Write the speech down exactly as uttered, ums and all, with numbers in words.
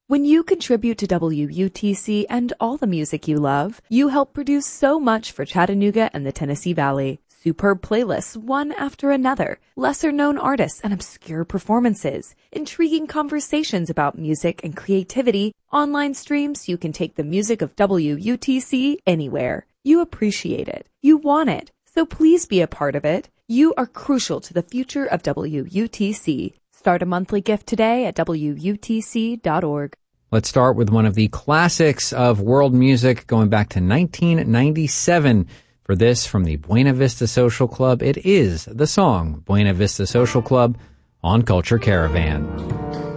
When you contribute to W U T C and all the music you love, you help produce so much for Chattanooga and the Tennessee Valley. Superb playlists, one after another, lesser-known artists and obscure performances, intriguing conversations about music and creativity, online streams. You can take the music of W U T C anywhere. You appreciate it. You want it. So please be a part of it. You are crucial to the future of W U T C. Start a monthly gift today at W U T C dot org. Let's start with one of the classics of world music going back to nineteen ninety-seven. For this, from the Buena Vista Social Club, it is the song Buena Vista Social Club on Culture Caravan.